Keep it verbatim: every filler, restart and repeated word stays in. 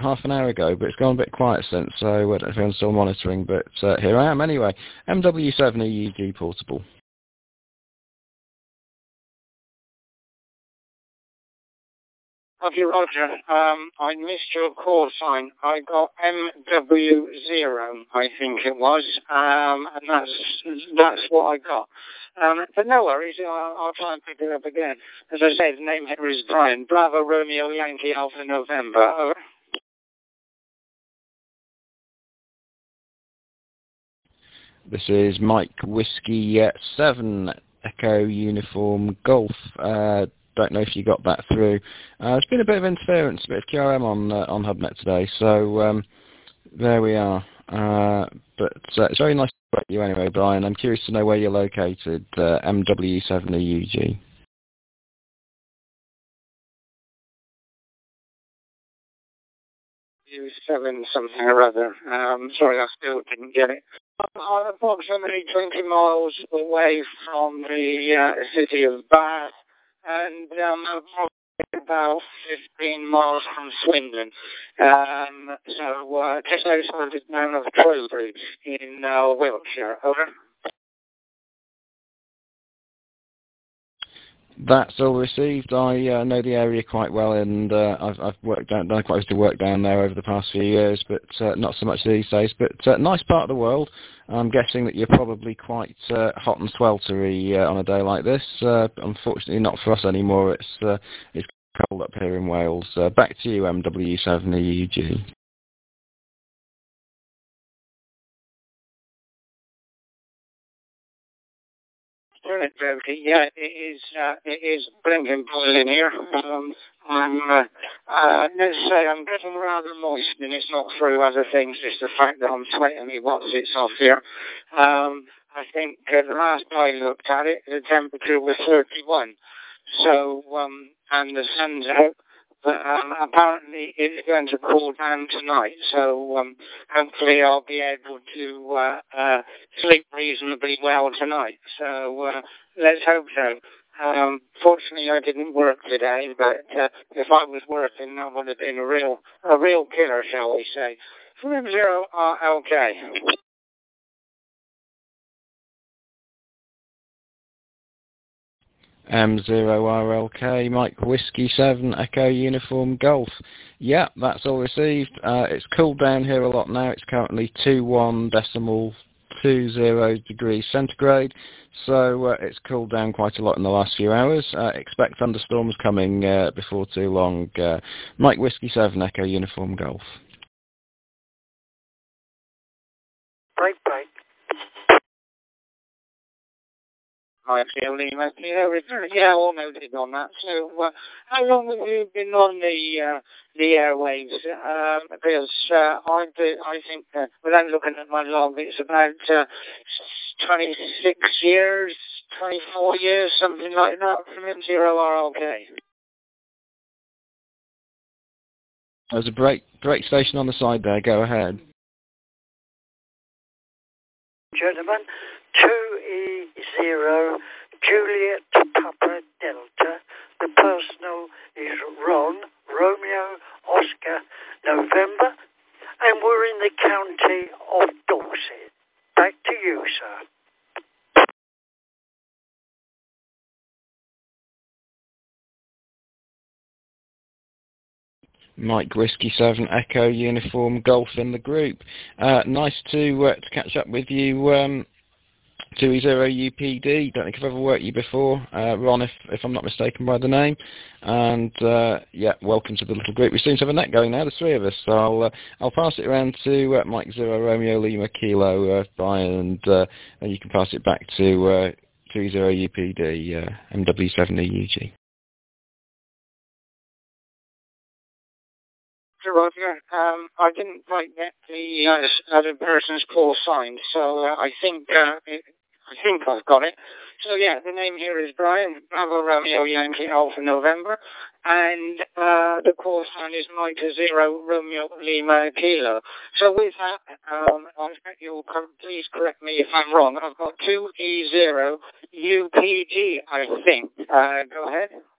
half an hour ago, but it's gone a bit quiet since, so I don't know if anyone's still monitoring, but uh, here I am anyway. M W seven E U G Portable. Okay, Roger. Um, I missed your call sign. I got M W zero, I think it was, um, and that's that's what I got. Um, but no worries, I'll, I'll try and pick it up again. As I said, the name here is Brian. Bravo Romeo Yankee Alpha November. Over. This is Mike Whiskey uh, seven Echo Uniform Golf. Uh, don't know if you got that through. Uh, there's been a bit of interference, a bit of Q R M on uh, on HubNet today, so um, there we are. Uh, but uh, it's very nice to meet you anyway, Brian. I'm curious to know where you're located, uh, M W seven E U G. Seven something or other. Um, sorry, I still didn't get it. I'm approximately twenty miles away from the uh, city of Bath, and um, I'm about fifteen miles from Swindon. Um, so uh, just outside the town of Trowbridge in uh, Wiltshire. Over. That's all received. I uh, know the area quite well, and uh, I've, I've worked down, done quite a bit of work down there over the past few years, but uh, not so much these days. But uh, nice part of the world. I'm guessing that you're probably quite uh, hot and sweltery uh, on a day like this. Uh, unfortunately, not for us anymore. It's uh, it's cold up here in Wales. Uh, back to you, M W seven E U G. Yeah, it is. Uh, it is blinking boiling here. Um, I'm. Uh, uh, let's say I'm getting rather moist, and it's not through other things. It's the fact that I'm sweating me what's it's off here. Um, I think uh, the last I looked at it, the temperature was thirty-one. So, um, and the sun's out. But um, apparently it's going to cool down tonight, so um, hopefully I'll be able to uh, uh, sleep reasonably well tonight. So uh, let's hope so. Um, fortunately, I didn't work today, but uh, if I was working, that would have been a real, a real killer, shall we say. From zero R L K. M zero R L K, Mike Whiskey seven, Echo Uniform Golf. Yeah, that's all received. Uh, it's cooled down here a lot now. It's currently two one decimal two zero degrees centigrade, so uh, it's cooled down quite a lot in the last few hours. Uh, expect thunderstorms coming uh, before too long. Uh, Mike Whiskey seven, Echo Uniform Golf. Break, break. Hi, Lima. Yeah, return. Yeah, all noted on that. So, uh, how long have you been on the uh, the airwaves? Um, because uh, I, do, I think, uh, without looking at my log, it's about uh, twenty-six years, twenty-four years, something like that, from M zero R L K. There's a break break station on the side there. Go ahead. Gentlemen, two E zero Juliet Papa Delta. The personal is Ron Romeo Oscar November, and we're in the county of Dorset. Back to you, sir. Mike Whiskey seven, Echo Uniform Golf in the group. Uh, nice to uh, to catch up with you. Um, two E zero U P D. Don't think I've ever worked you before, uh, Ron, if if I'm not mistaken by the name. And uh, yeah, welcome to the little group. We seem to have a net going now, the three of us. So I'll uh, I'll pass it around to uh, Mike Zero Romeo Lima Kilo, uh, Brian, and uh, and you can pass it back to uh, two E zero U P D, uh, M W seven E U G. Roger, um, I didn't quite get the uh, other person's call signed, so uh, I think uh, it, I think I've got it. So yeah, the name here is Brian, Bravo Romeo Yankee Alpha November, and uh, the call sign is Mike Zero Romeo Lima Kilo. So with that, um, I'll expect you'll co- please correct me if I'm wrong. I've got two E zero U P G, I think. Uh, go ahead.